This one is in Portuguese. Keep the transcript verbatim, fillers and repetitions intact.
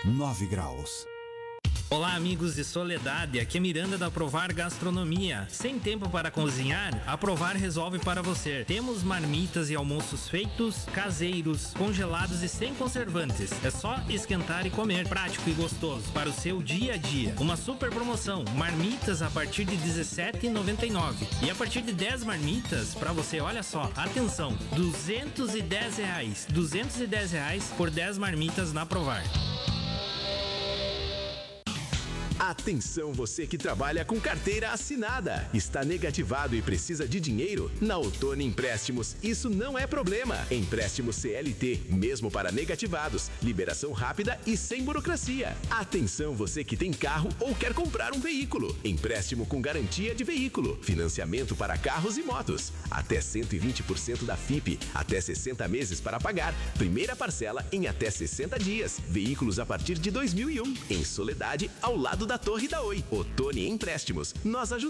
nove graus. Olá, amigos de Soledade, aqui é Miranda da Provar Gastronomia. Sem tempo para cozinhar? A Provar resolve para você. Temos marmitas e almoços feitos, caseiros, congelados e sem conservantes. É só esquentar e comer, prático e gostoso para o seu dia a dia. Uma super promoção, marmitas a partir de dezessete reais e noventa e nove centavos. E a partir de dez marmitas, para você, olha só, atenção, duzentos e dez reais. duzentos e dez reais por dez marmitas na Provar. Atenção, você que trabalha com carteira assinada. Está negativado e precisa de dinheiro? Na Ottoni Empréstimos, isso não é problema. Empréstimo C L T, mesmo para negativados. Liberação rápida e sem burocracia. Atenção, você que tem carro ou quer comprar um veículo. Empréstimo com garantia de veículo. Financiamento para carros e motos. Até cento e vinte por cento da F I P. Até sessenta meses para pagar. Primeira parcela em até sessenta dias. Veículos a partir de dois mil e um. Em Soledade, ao lado da Torre da Oi. Ottoni Empréstimos. Nós ajudamos.